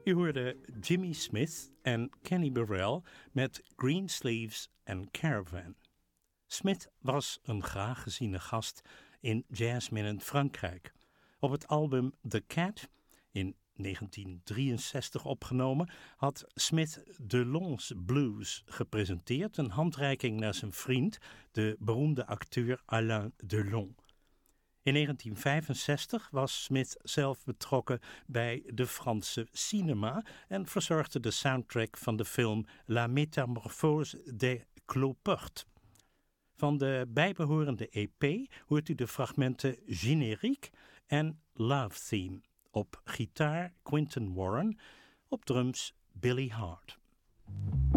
Je hoorde Jimmy Smith en Kenny Burrell met Greensleeves en Caravan. Smith was een graag geziene gast in jazzminnend Frankrijk. Op het album The Cat, in 1963 opgenomen, had Smith Delon's Blues gepresenteerd, een handreiking naar zijn vriend, de beroemde acteur Alain Delon. In 1965 was Smith zelf betrokken bij de Franse cinema en verzorgde de soundtrack van de film La Métamorphose des Cloportes. Van de bijbehorende EP hoort u de fragmenten Générique en Love Theme. Op gitaar Quinton Warren, op drums Billy Hart.